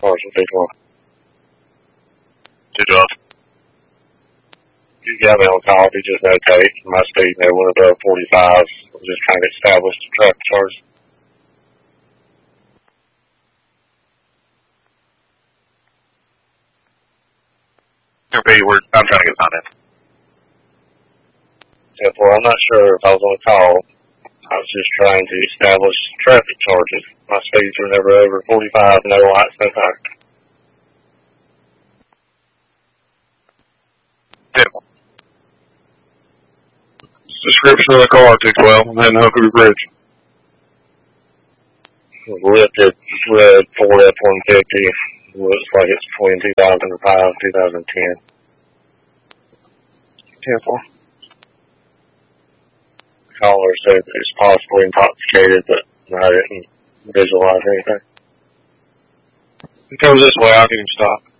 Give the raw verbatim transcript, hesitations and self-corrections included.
cars with people. Two twelve. You got me on call. He just notate my speed no went above forty-five. I'm just trying to establish the traffic charge. Okay, we're, I'm trying to get on in. Yeah, well, I'm not sure if I was on call. I was just trying to establish traffic charges. My speeds were never over forty-five, no lights, no time. Yeah. Description of the car, two twelve, and then Hooker Bridge. Lifted red Ford F one fifty. Looks like it's between two thousand five and two thousand ten. ten four. Caller said it's possibly intoxicated, but I didn't visualize anything. It goes this way, I'll get him stopped.